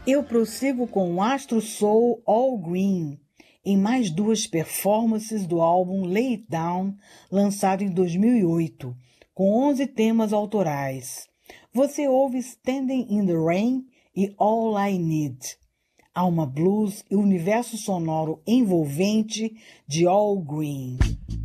Eu prossigo com o Astro Soul All Green, em mais duas performances do álbum Lay It Down, lançado em 2008, com 11 temas autorais. Você ouve Standing in the Rain e All I Need. Alma blues e universo sonoro envolvente de All Green.